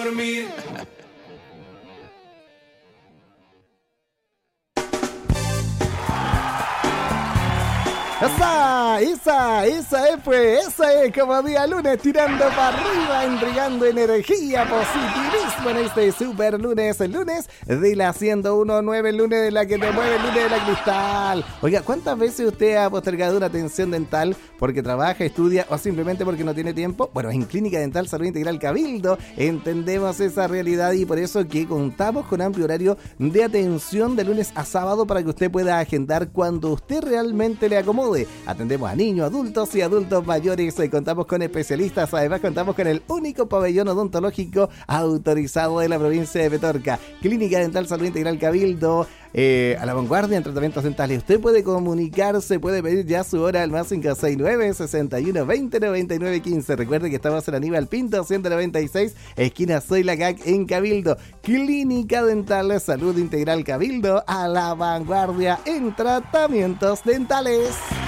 dormir. Esa es como día lunes, tirando para arriba, entregando energía, positivismo en este super lunes, el lunes de la 101.9, el lunes de la que te mueve, el lunes de la cristal. Oiga, ¿cuántas veces usted ha postergado una atención dental porque trabaja, estudia o simplemente porque no tiene tiempo? Bueno, en Clínica Dental Salud Integral Cabildo entendemos esa realidad y por eso que contamos con amplio horario de atención de lunes a sábado para que usted pueda agendar cuando usted realmente le acomode. Atendemos a niños, adultos y adultos mayores. Contamos con especialistas. Además, contamos con el único pabellón odontológico autorizado de la provincia de Petorca. Clínica Dental Salud Integral Cabildo. A la vanguardia en tratamientos dentales. Usted puede comunicarse, puede pedir ya su hora al más 569 61 20 99 15. Recuerde que estamos en Aníbal Pinto 196, esquina Soy la CAC en Cabildo. Clínica Dental Salud Integral Cabildo, a la vanguardia en tratamientos dentales.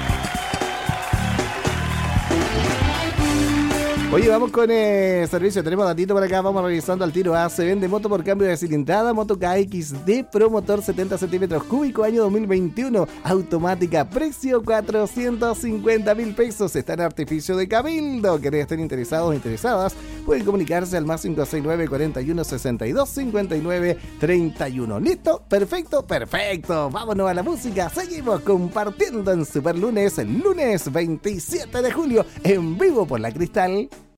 Oye, vamos con el servicio, tenemos datito por acá, vamos revisando al tiro. Se vende moto por cambio de cilindrada, moto KXD Pro, motor 70 centímetros cúbicos, año 2021, automática, precio 450.000 pesos, está en Artificio de Cabildo. ¿Querés estar interesados o interesadas? Pueden comunicarse al más 569 41 62 59 31. ¿Listo? Perfecto. Vámonos a la música, seguimos compartiendo en Super Lunes, el lunes 27 de julio, en vivo por La Cristal.